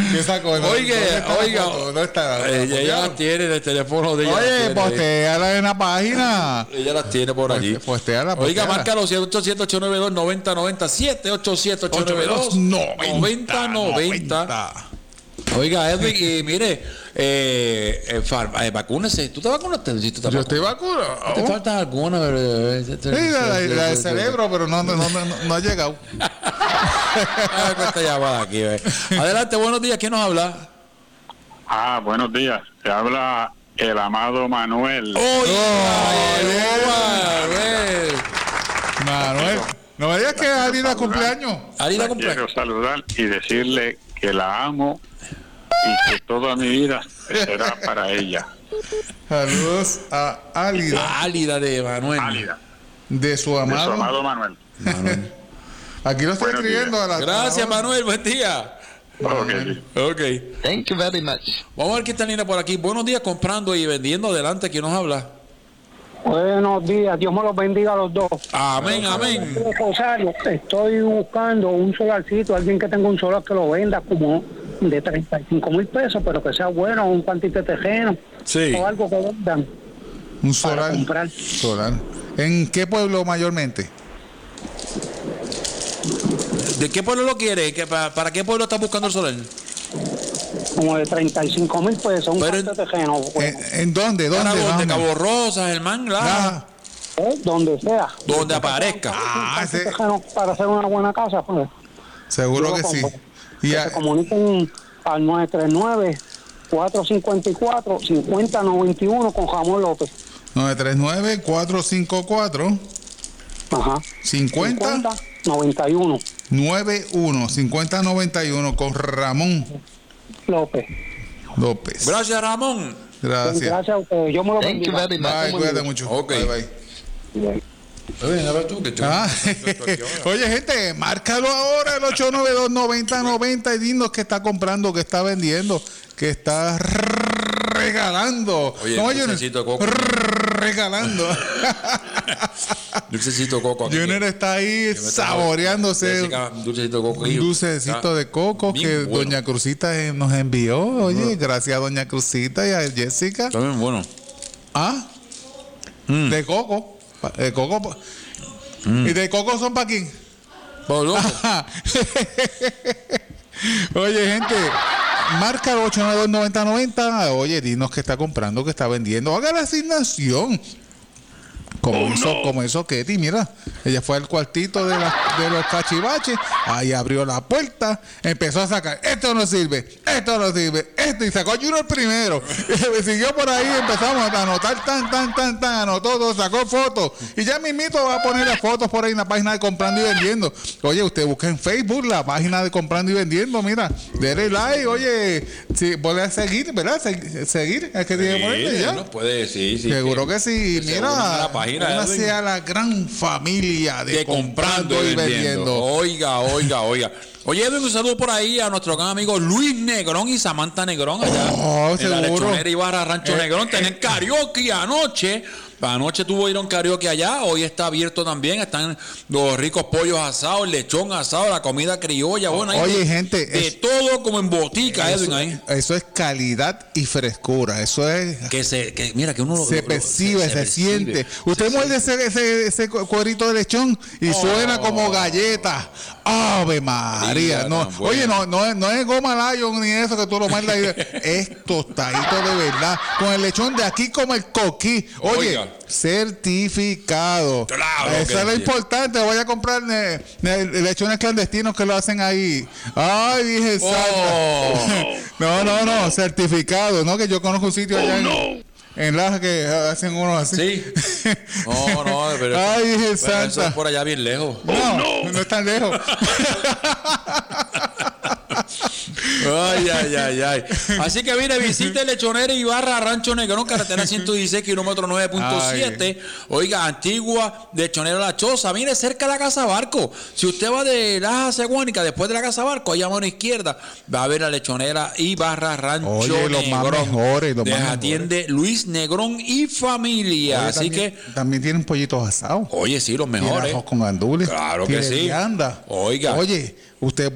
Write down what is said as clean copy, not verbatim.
¿Qué sacó? Oiga. ¿Dónde está? Ella las tiene en el teléfono de ella. Oye, postéala en la página. Ella las tiene por allí. Postéala. Oiga, márcalo 787-892-9090. 787-892-9090. Oiga, Edwin, y mire, vacúnese. ¿Tú te vacunaste? Yo estoy vacunado. ¿Te falta alguna? Sí, la del cerebro, pero no ha llegado. Esta llamada aquí. Adelante, buenos días. ¿Quién nos habla? Buenos días. Te habla el amado Manuel. Manuel, no me digas que Alida cumpleaños. Alida cumpleaños. Quiero saludar y decirle que la amo y que toda mi vida será para ella. Saludos a Alida. Álida de Manuel. Álida. De su De su amado. amado Manuel. Aquí lo estoy Buenos escribiendo a la. Gracias, Manuel. Buen día. Ok. Thank you very much. Vamos a ver quién está en línea por aquí. Buenos días, comprando y vendiendo. Adelante, ¿quién nos habla? Buenos días, Dios me los bendiga a los dos. Amén, amén. Rosario, estoy buscando un solarcito, alguien que tenga un solar que lo venda como de 35,000 pesos, pero que sea bueno, un cuantito de tejeno, Sí. o algo que vendan Un para solar. comprar. Solar. ¿En qué pueblo mayormente? ¿De qué pueblo lo quiere? ¿Para qué pueblo está buscando el solar? Como de 35,000 pesos, un Pero cuantito de tejeno, bueno, ¿En dónde? ¿Dónde? Para Más o de menos. Cabo Rosa, Germán, Ah, donde sea. donde aparezca. Un cuantito de tejeno para hacer una buena casa, pues. seguro Yo que lo sí. compro. Y Que se comuniquen al 939-454-5091 con Ramón López. 939-454 Ajá. 5091 5091 5091 con Ramón López. López. Gracias, Ramón. Gracias. Gracias a ustedes. Yo me lo Thank you bendiga. very much. Bye, cuídate mucho. Ok. Bye, bye. A ver tú, que Oye, gente, márcalo ahora el 892-9090 y dinos que está comprando, que está vendiendo, que está regalando. Oye, No, el Junior, dulcecito de coco. regalando. Dulcecito de coco aquí. Junior está ahí saboreándose Jessica, dulcecito de coco. un dulcecito de coco bien que bueno. Doña Cruzita nos envió. Oye, gracias a Doña Cruzita y a Jessica. También bueno. Ah, de coco. De coco. ¿Y de coco son para quién? Por loco. Oye, gente, marca el 892-9090. Oye, dinos que está comprando, que está vendiendo. Haga la asignación. Como hizo Ketty, mira. Ella fue al cuartito de los cachivaches. Ahí abrió la puerta. Empezó a sacar. Esto no sirve. Esto. Y sacó a Junior primero. Y siguió por ahí. Empezamos a anotar tan. Anotó todo. Sacó fotos. Y ya mismito va a poner las fotos por ahí en la página de Comprando y Vendiendo. Oye, usted busca en Facebook la página de Comprando y Vendiendo. Mira, dele like. Oye, si vuelve a seguir, ¿verdad? Seguir. Es que tiene que ponerle ya. No puede, sí. Seguro que sí. Mira, únase a la gran familia de Comprando y Vendiendo. Oiga. Oye, Edwin, un saludo por ahí a nuestro gran amigo Luis Negrón y Samantha Negrón allá en la seguro. Lechonera Ibarra Rancho Negrón. Tienen karaoke anoche. Anoche tuvo ir a un karaoke allá, hoy está abierto también, están los ricos pollos asados, el lechón asado, la comida criolla, bueno, hay Oye, gente, de todo como en botica, Edwin, ahí. Eso es calidad y frescura. Eso es. Mira, que uno Se percibe, se siente. Usted muerde ese cuerito de lechón y suena como galleta. ¡Ave María! Diga, No, tan bueno. oye, no es goma Lion ni eso que tú lo mandas ahí. Es tostadito de verdad. Con el lechón de aquí como el coquí. Oye, Oiga. certificado. Claro Eso que es lo sí. importante. Voy a comprar lechones clandestinos que lo hacen ahí. Ay, dije, No, certificado. No, que yo conozco un sitio allá en Laja que hacen unos así. Sí. No, pero Ay, dije, eso santa. es por allá bien lejos. No es tan lejos. Ay. Así que mire, visite Lechonera Ibarra Rancho Negrón, carretera 116, kilómetro 9.7. Oiga, antigua Lechonera La Choza. Mire, cerca de la Casa Barco. Si usted va de Laja a Seguánica, después de la Casa Barco, allá a mano izquierda, va a ver la Lechonera Ibarra Rancho Oye, los más Negrón. mejores, los más Atiende Luis Negrón y familia. Oye, Así también, que, también tienen pollitos asados. oye, sí, los Tiene mejores. arroz con gandules. Claro que tiene sí. vianda. Oiga. Oye, usted